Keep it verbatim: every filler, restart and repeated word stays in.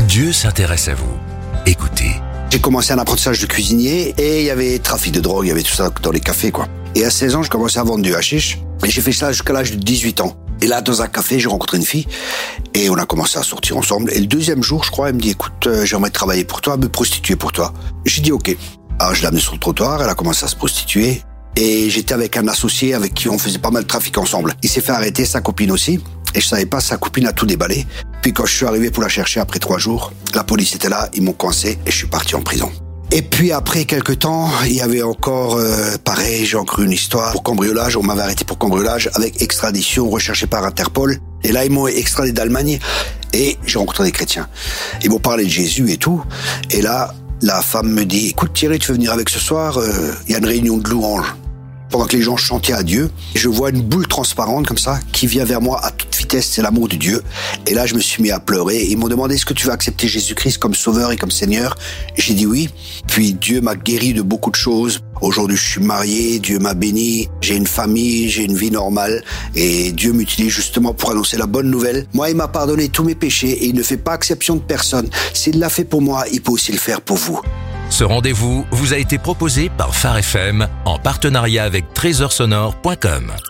Dieu s'intéresse à vous. Écoutez. J'ai commencé un apprentissage de cuisinier et il y avait trafic de drogue, il y avait tout ça dans les cafés, quoi. Et à seize ans, je commençais à vendre du hashish et j'ai fait ça jusqu'à l'âge de dix-huit ans. Et là, dans un café, j'ai rencontré une fille et on a commencé à sortir ensemble. Et le deuxième jour, je crois, elle me dit, écoute, euh, j'aimerais travailler pour toi, me prostituer pour toi. J'ai dit, ok. Alors, je l'ai amenée sur le trottoir, elle a commencé à se prostituer. Et j'étais avec un associé avec qui on faisait pas mal de trafic ensemble. Il s'est fait arrêter, sa copine aussi. Et je savais pas, sa copine a tout déballé. Puis quand je suis arrivé pour la chercher après trois jours, la police était là, ils m'ont coincé et je suis parti en prison. Et puis après quelques temps, il y avait encore, euh, pareil, j'ai encore une histoire pour cambriolage. On m'avait arrêté pour cambriolage avec extradition recherché par Interpol. Et là, ils m'ont extradé d'Allemagne et j'ai rencontré des chrétiens. Ils m'ont parlé de Jésus et tout. Et là, la femme me dit, écoute Thierry, tu veux venir avec ce soir, il euh, y a une réunion de louanges. Pendant que les gens chantaient à Dieu, je vois une boule transparente comme ça qui vient vers moi à toute vitesse, c'est l'amour de Dieu. Et là, je me suis mis à pleurer. Ils m'ont demandé, est-ce que tu veux accepter Jésus-Christ comme sauveur et comme Seigneur? J'ai dit oui. Puis Dieu m'a guéri de beaucoup de choses. Aujourd'hui, je suis marié, Dieu m'a béni, j'ai une famille, j'ai une vie normale. Et Dieu m'utilise justement pour annoncer la bonne nouvelle. Moi, il m'a pardonné tous mes péchés et il ne fait pas exception de personne. S'il l'a fait pour moi, il peut aussi le faire pour vous. Ce rendez-vous vous a été proposé par Phare F M en partenariat avec trésor sonore point com.